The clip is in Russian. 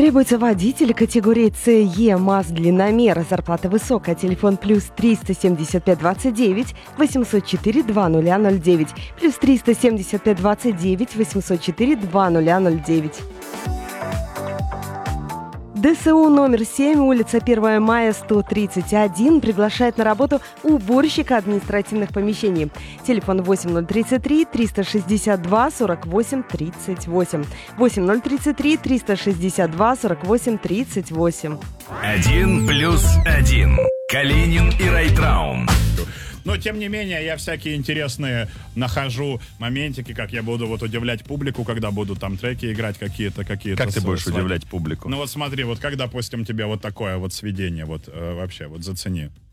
Требуется водитель категории СЕ, МАЗ, длинномер. Зарплата высокая. Телефон плюс 375 29 804 2009. Плюс 375 29 804 2009. ДСУ номер 7, улица 1 мая, 131, приглашает на работу уборщика административных помещений. Телефон 8033 362 48 38. 8033 362 48 38. 1+1. Калинин и Райтраун. Но, тем не менее, я всякие интересные нахожу моментики, как я буду вот удивлять публику, когда буду там треки играть какие-то. Как ты будешь удивлять публику? Ну вот смотри, вот как, допустим, тебе вот такое вот сведение, вот вообще, вот зацени.